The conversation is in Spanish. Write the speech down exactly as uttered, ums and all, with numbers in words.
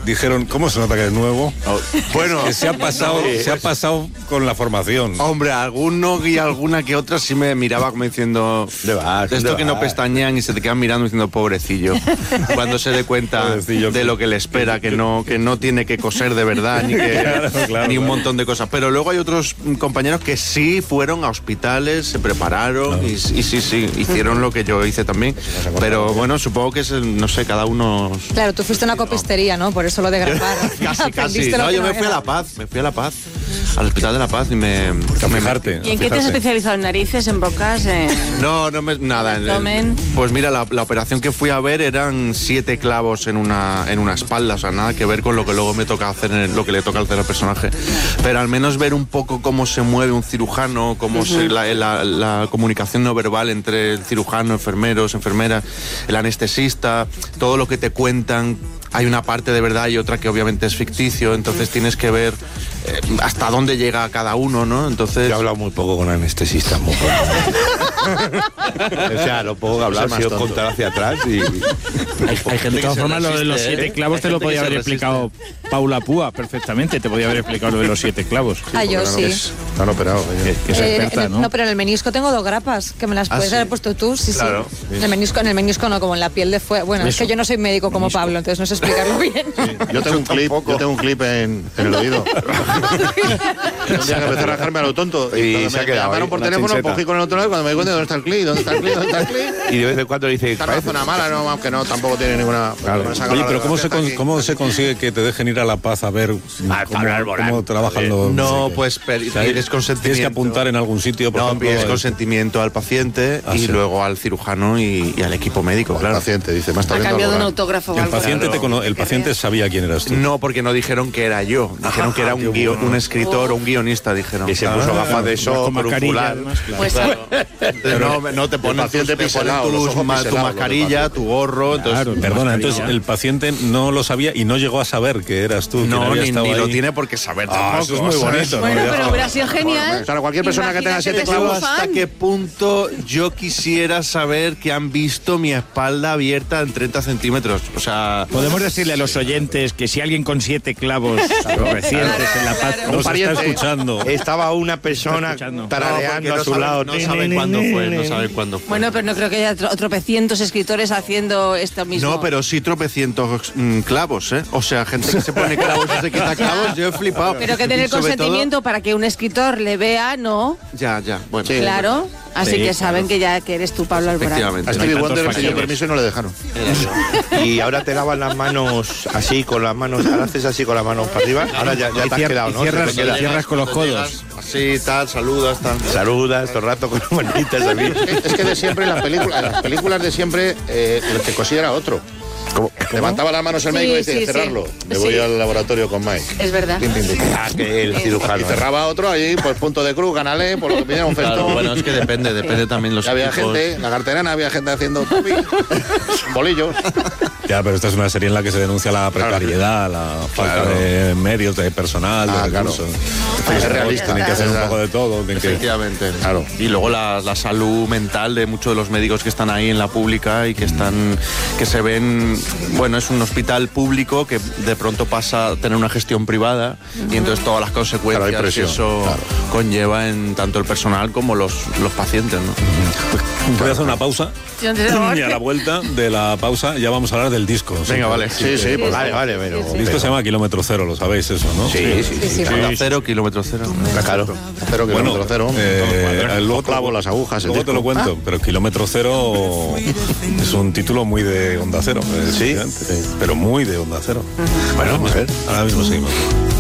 dijeron, ¿cómo se nota que es nuevo? Oh, bueno, que se ha pasado, no, se ha pasado con la formación. Hombre, alguno y alguna que otra sí me miraba como diciendo, de, vas, de esto de que vas. No pestañean y se te quedan mirando diciendo pobrecillo, cuando se dé cuenta pobrecillo, de lo que le espera, que no, que no tiene que coser de verdad, ni, que, claro, claro, ni un claro. montón de cosas. Pero luego hay otros compañeros que sí fueron a hospitales, se prepararon claro. y, y sí, sí, hicieron lo que yo hice también. Pero bueno, supongo que es, el, no sé, cada uno... Claro, tú fuiste a una copistería, ¿no? Por eso lo de grabar. casi, casi. No, yo me fui a La Paz, me fui a La Paz, al Hospital de La Paz y me... me fijarte, ¿Y en qué te has especializado? ¿En narices, en bocas? En... No, no me... Nada. En, en, pues mira, la, la operación que fui a ver eran siete clavos en una, en una espalda, o sea, nada que ver con lo que luego me toca hacer, en lo que le toca hacer al personaje. Pero al menos ver un poco cómo se mueve un cirujano, cómo uh-huh. se, la, la, la comunicación no verbal entre el cirujano, enfermeros, enfermeras, el anestesista, todo lo que te cuentan. Hay una parte de verdad y otra que obviamente es ficticio, entonces tienes que ver eh, hasta dónde llega cada uno, ¿no? Entonces... Yo he hablado muy poco con anestesistas, muy poco. O sea, lo poco que hablar, ha sido contar hacia atrás y... Hay, hay gente de todas formas, lo de los siete clavos te lo podía haber explicado Paula Púa perfectamente, te podía haber explicado lo de los siete clavos. Ah, yo sí. Están operados. Que es experta, eh, el, ¿no? No, pero en el menisco tengo dos grapas, que me las ¿Ah, puedes sí? haber puesto tú, sí, claro, sí. sí. En el menisco, en el menisco no, como en la piel de fuera. Bueno, Eso. es que yo no soy médico como menisco. Pablo, entonces no sé explicarlo bien. Sí. Yo tengo un clip, yo tengo un clip en, en el oído. Un día que empecé a rajarme a lo tonto. Y, y se me, me llamaron por teléfono, chinseta. Cogí con el otro lado y cuando me di cuenta de dónde está el clip, dónde está el clip, dónde está el clip. Y de vez en cuando le dice... Esta no es una mala, no, aunque no, tampoco tiene ninguna... Claro. Oye, pero ¿cómo se, con, ¿cómo se consigue que te dejen ir a La Paz a ver ah, cómo, cómo trabajan los... No, pues pides consentimiento. Tienes que apuntar en algún sitio, por no, ejemplo... pides consentimiento al paciente ah, y sí. luego al cirujano y, y al equipo médico, claro. El paciente dice, me está viendo... A cambio de un autógrafo. El paciente, te cono el paciente sabía quién eras tú. No, porque no dijeron que era yo. Dijeron ah, que era un, guion, bueno. un escritor o un guionista, dijeron. Y se puso ah, gafas de sol, por un fular. Pues claro. Pero no, no te ponen tu, te ponen tu, ma, tu mascarilla, tu gorro. Claro, entonces, perdona, entonces el paciente no lo sabía y no llegó a saber que eras tú. No, ni, ni lo tiene por qué saber. Ah, eso es muy bonito. Bueno, ¿no? Pero hubiera sido genial. Bueno, claro, cualquier persona que tenga siete clavos. ¿Hasta qué punto yo quisiera saber que han visto mi espalda abierta en treinta centímetros? O sea... Podemos decirle a los oyentes que si alguien con siete clavos recientes en La Paz nos está escuchando. Estaba una persona tarareando no, a su saben, lado. No saben cuándo fue, no saben cuándo fue. Bueno, pero no creo que haya tro tropecientos escritores haciendo esto mismo. No, pero sí tropecientos mm, clavos, ¿eh? O sea, gente que se pone clavos y se quita clavos, yo he flipado. Pero que tener consentimiento todo... para que un escritor le vea, ¿no? Ya, ya, bueno. Sí, claro. Así sí, que saben claro. que ya que eres tú, Pablo Alborán. Efectivamente. A Stevie Wonder le pidió permiso y no le dejaron. Y ahora te lavas las manos así, con las manos, ahora haces así con las manos para arriba. Ahora ya, ya te has quedado, ¿no? Cierras, te quedas, cierras con los codos. Así, tal, saludas, tal. Saludas todo el rato con las manitas. Es, es que de siempre en las películas, en las películas de siempre, eh, el que cosía era otro. ¿Cómo? Levantaba las manos el sí, médico y decía, sí, cerrarlo. Sí. Me voy sí. al laboratorio con Mike. Es verdad. Pim, pim, pim. Ah, que el cirujano. Y cerraba otro allí, pues punto de cruz, canale, por lo que pidieron un festón. Claro, bueno, es que depende, depende también los había equipos. gente, la carterana, había gente haciendo bolillos. Ya, pero esta es una serie en la que se denuncia la precariedad, la falta claro. de medios, de personal, ah, de claro. recursos. Es realista. Tienen que hacer un poco de todo. Efectivamente. Que... Claro. Y luego la, la salud mental de muchos de los médicos que están ahí en la pública y que están, que se ven, bueno, es un hospital público que de pronto pasa a tener una gestión privada uh-huh. y entonces todas las consecuencias claro, que eso claro. conlleva en tanto el personal como los, los pacientes, ¿no? Uh-huh. Voy a hacer una pausa y a la vuelta de la pausa ya vamos a hablar del disco. Venga, vale. Sí, sí, sí, pues vale, vale. Pero, el disco pero... se llama Kilómetro Cero, lo sabéis eso, ¿no? Sí, sí, sí. sí, sí, sí. sí. Cero, kilómetro cero. Claro. Cero, kilómetro bueno, cero. Eh, luego clavo las agujas. Luego te lo cuento, ah. pero Kilómetro Cero es un título muy de Onda Cero. Sí. Pero muy de Onda Cero. Uh-huh. Bueno, vamos a ver. Ahora mismo seguimos.